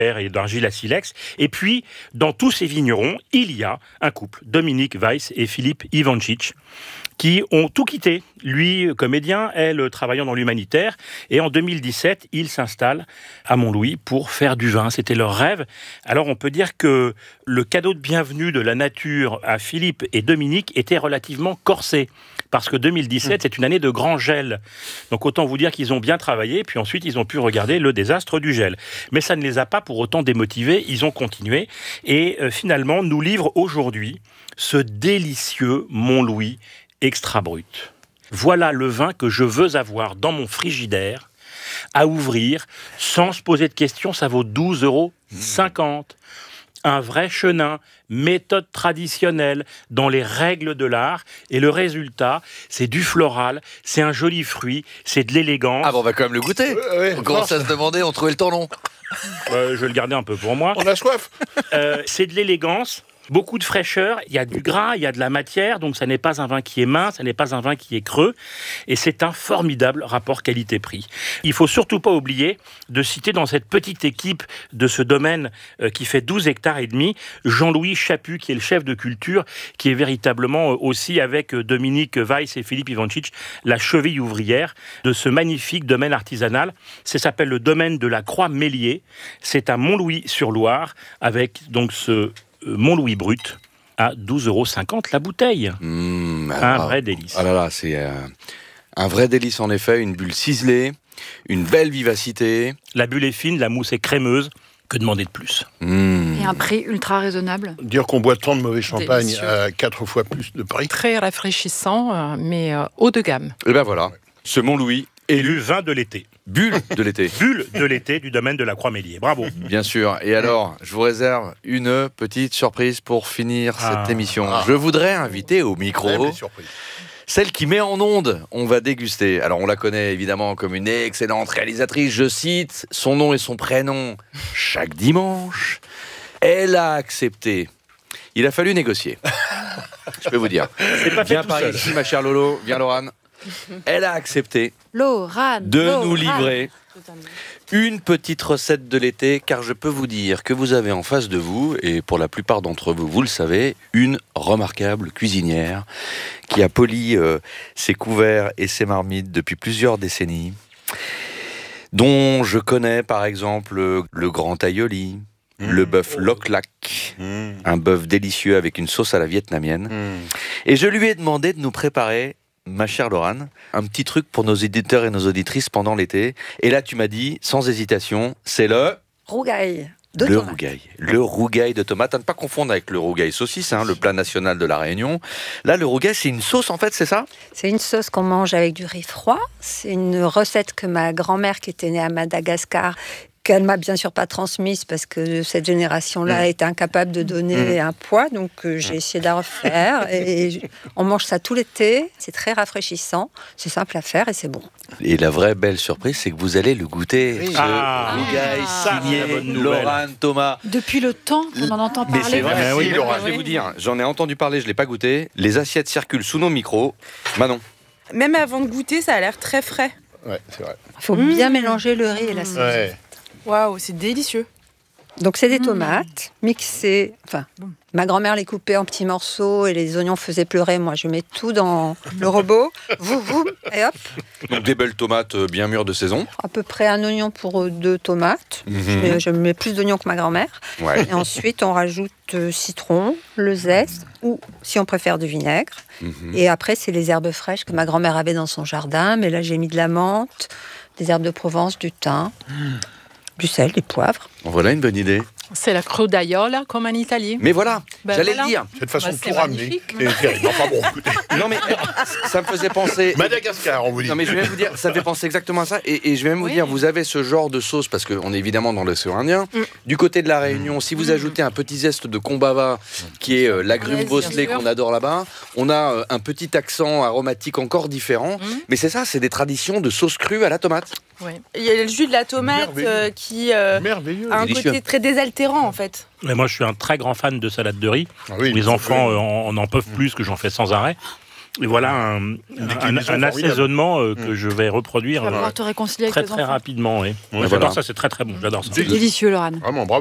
et d'argile à silex. Et puis, dans tous ces vignerons, il y a un couple, Dominique Weiss et Philippe Ivančič, qui ont tout quitté. Lui, comédien, elle, travaillant dans l'humanitaire. Et en 2017, ils s'installent à Montlouis pour faire du vin. C'était leur rêve. Alors, on peut dire que le cadeau de bienvenue de la nature à Philippe et Dominique était relativement corsé. Parce que 2017, c'est une année de grand gel. Donc, autant vous dire qu'ils ont bien travaillé. Puis ensuite, ils ont pu regarder le désastre du gel. Mais ça ne les a pas pour autant démotivés. Ils ont continué. Et finalement, nous livre aujourd'hui ce délicieux Montlouis extra brut. Voilà le vin que je veux avoir dans mon frigidaire, à ouvrir, sans se poser de questions. Ça vaut 12,50 €. Un vrai chenin, méthode traditionnelle, dans les règles de l'art. Et le résultat, c'est du floral, c'est un joli fruit, c'est de l'élégance. Ah bon, on va quand même le goûter. On commence à se demander, on trouvait le temps long. Je vais le garder un peu pour moi. On a soif. C'est de l'élégance. Beaucoup de fraîcheur, il y a du gras, il y a de la matière, donc ça n'est pas un vin qui est mince, ça n'est pas un vin qui est creux, et c'est un formidable rapport qualité-prix. Il faut surtout pas oublier de citer dans cette petite équipe de ce domaine qui fait 12 hectares et demi, Jean-Louis Chaput, qui est le chef de culture, qui est véritablement aussi avec Dominique Weiss et Philippe Ivančič, la cheville ouvrière de ce magnifique domaine artisanal. Ça s'appelle le domaine de la Croix-Mélier. C'est à Montlouis-sur-Loire, avec donc ce Montlouis brut à 12,50 € la bouteille. Un vrai délice. Ah là là, c'est un vrai délice en effet, une bulle ciselée, une belle vivacité. La bulle est fine, la mousse est crémeuse. Que demander de plus? Et un prix ultra raisonnable. Dire qu'on boit tant de mauvais champagne Délicieux. à 4 fois plus de prix. Très rafraîchissant, mais haut de gamme. Et ben voilà, ce Montlouis Élu vin de l'été. bulle de l'été. Bulle de l'été du domaine de la Croix-Mélier. Bravo. Bien sûr. Et alors, je vous réserve une petite surprise pour finir cette émission. Je voudrais inviter au micro celle qui met en onde. On va déguster. Alors, on la connaît évidemment comme une excellente réalisatrice. Je cite son nom et son prénom chaque dimanche. Elle a accepté. Il a fallu négocier. Je peux vous dire. C'est pas fait Viens tout par seul. ici, ma chère Lolo. Viens, Laurane. Elle a accepté Lorane, de nous livrer une petite recette de l'été, car je peux vous dire que vous avez en face de vous, et pour la plupart d'entre vous, vous le savez, une remarquable cuisinière qui a poli ses couverts et ses marmites depuis plusieurs décennies, dont je connais par exemple le grand aioli, le bœuf loc-lac, un bœuf délicieux avec une sauce à la vietnamienne. Et je lui ai demandé de nous préparer, ma chère Lorane, un petit truc pour nos éditeurs et nos auditrices pendant l'été. Et là, tu m'as dit, sans hésitation, c'est le Rougail de le tomate. rougail. Le rougail de tomate. À ne pas confondre avec le rougail saucisse, le plat national de la Réunion. Là, le rougail, c'est une sauce, en fait, c'est ça? C'est une sauce qu'on mange avec du riz froid. C'est une recette que ma grand-mère, qui était née à Madagascar, qu'elle m'a bien sûr pas transmise parce que cette génération-là était incapable de donner un poids, donc j'ai essayé de la refaire et on mange ça tout l'été, c'est très rafraîchissant, c'est simple à faire et c'est bon. Et la vraie belle surprise, c'est que vous allez le goûter. Ce rougail ça, c'est la bonne signé nouvelle. Lorane Thomas. Depuis le temps qu'on en entend Mais parler. c'est vrai, Ben oui, si, Laurane, je vais vous dire, j'en ai entendu parler, je l'ai pas goûté. Les assiettes circulent sous nos micros. Manon. Même avant de goûter, ça a l'air très frais. Ouais, c'est vrai. Il faut bien mélanger le riz et la sauce. Ouais. Waouh, c'est délicieux. Donc c'est des tomates mixées, enfin ma grand-mère les coupait en petits morceaux et les oignons faisaient pleurer, moi je mets tout dans le robot, et hop, Donc des belles tomates bien mûres de saison. à peu près un oignon pour 2 tomates. Je mets plus d'oignons que ma grand-mère. Ouais. Et ensuite, on rajoute citron, le zeste, ou si on préfère du vinaigre. Et après, c'est les herbes fraîches que ma grand-mère avait dans son jardin. Mais là, j'ai mis de la menthe, des herbes de Provence, du thym, du sel, du poivre. Voilà une bonne idée. C'est la crudaiola comme en Italie. Mais voilà, Ben j'allais voilà. le dire. Cette façon Bah, de c'est tout ramener. magnifique. C'est terrible. Enfin bon, écoutez. Non mais ça me faisait penser. Madagascar, on vous dit. Non mais je vais même vous dire, ça me fait penser exactement à ça. Et je vais même vous Oui. dire, vous avez ce genre de sauce, parce qu'on est évidemment dans l'océan Indien. Du côté de la Réunion, si vous ajoutez un petit zeste de kombava, qui est l'agrume Bien bosselé sûr. qu'on adore là-bas, on a un petit accent aromatique encore différent. Mais c'est ça, c'est des traditions de sauce crue à la tomate. Oui. Il y a le jus de la tomate Merveilleux. qui Merveilleux. a un Délicieux. côté très désaltérant en fait. Mais moi, je suis un très grand fan de salade de riz. Ah oui, Les ça enfants fait- en peuvent plus, que j'en fais sans arrêt. Et voilà un assaisonnement que je vais reproduire Tu vas pouvoir te réconcilier avec très les très enfants. rapidement. Oui. Voilà. J'adore ça, c'est très très bon. J'adore ça. C'est délicieux, Laurent. Vraiment, bravo.